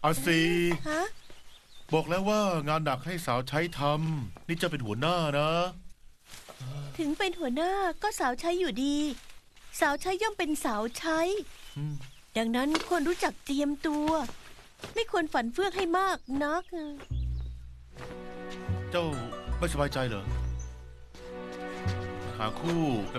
อาซีฮะบอกแล้วว่างานหนักให้สาวใช้ทำนี่จะเป็นหัวหน้านะถึงเป็นหัวหน้าก็สาวใช้อยู่ดี สาวใช้ย่อมเป็นสาวใช้อืมดังนั้นควรรู้จักเตรียมตัว ไม่ควรฝันเฟื่องให้มากนักเจ้าไม่สบายใจเหรอหาคู่ไป